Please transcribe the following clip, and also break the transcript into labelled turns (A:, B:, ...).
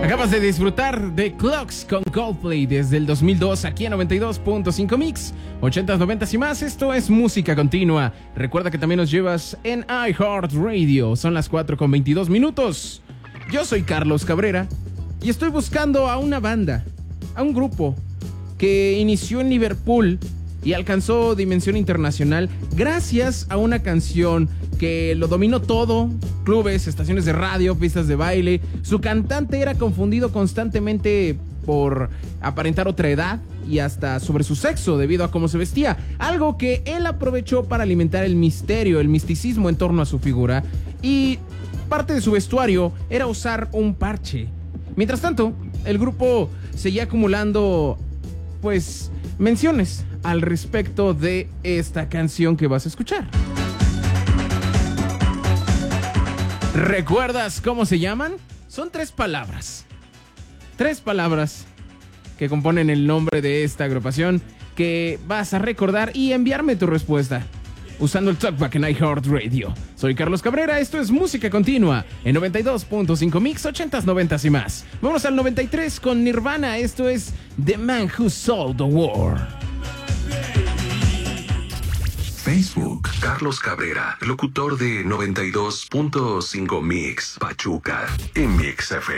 A: Acabas de disfrutar de Clocks con Coldplay desde el 2002 aquí en 92.5 Mix, 80s, 90s y más. Esto es música continua. Recuerda que también nos llevas en iHeartRadio. Son las 4:22. Yo soy Carlos Cabrera y estoy buscando a una banda, a un grupo que inició en Liverpool y alcanzó dimensión internacional gracias a una canción que lo dominó todo: clubes, estaciones de radio, pistas de baile. Su cantante era confundido constantemente por aparentar otra edad y hasta sobre su sexo debido a cómo se vestía, algo que él aprovechó para alimentar el misterio, el misticismo en torno a su figura, y parte de su vestuario era usar un parche. Mientras tanto, el grupo seguía acumulando menciones al respecto de esta canción que vas a escuchar. ¿Recuerdas cómo se llaman? Son tres palabras que componen el nombre de esta agrupación, que vas a recordar y enviarme tu respuesta usando el Talkback en iHeartRadio. Soy Carlos Cabrera, esto es música continua en 92.5 Mix, 80s, 90s y más. Vamos al 93 con Nirvana. Esto es The Man Who Sold the War.
B: Facebook, Carlos Cabrera, locutor de 92.5 Mix, Pachuca, en Mix FM.